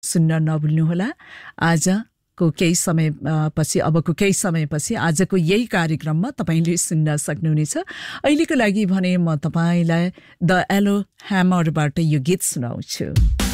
सुन्न नभुल्नुहोला। आजको केही समय पछि अबको केही समयपछि आजको यही कार्यक्रममा तपाईले सुन्न सक्नुहुनेछ। अहिलेको लागि भने म तपाईलाई द एलो ह्यामरबाट यो गीत सुनाउँछु।